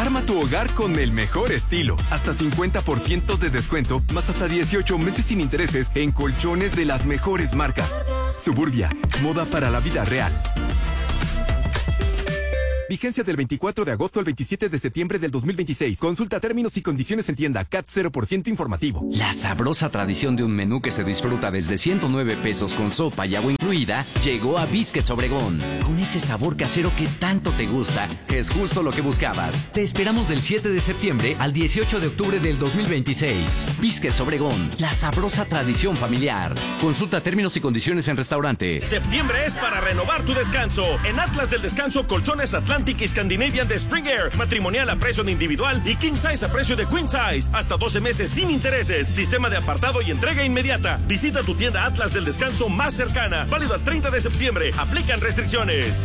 Arma tu hogar con el mejor estilo. Hasta 50% de descuento, más hasta 18 meses sin intereses en colchones de las mejores marcas. Suburbia, moda para la vida real. Vigencia del 24 de agosto al 27 de septiembre del 2026. Consulta términos y condiciones en tienda. CAT 0% informativo. La sabrosa tradición de un menú que se disfruta desde 109 pesos con sopa y agua incluida llegó a Biscuits Obregón. Con ese sabor casero que tanto te gusta, es justo lo que buscabas. Te esperamos del 7 de septiembre al 18 de octubre del 2026. Biscuits Obregón, la sabrosa tradición familiar. Consulta términos y condiciones en restaurante. Septiembre es para renovar tu descanso. En Atlas del Descanso, colchones Atlantic y Scandinavian de Spring Air. Matrimonial a precio de individual y King Size a precio de Queen Size. Hasta 12 meses sin intereses. Sistema de apartado y entrega inmediata. Visita tu tienda Atlas del Descanso más cercana. Válido al 30 de septiembre. Aplican restricciones.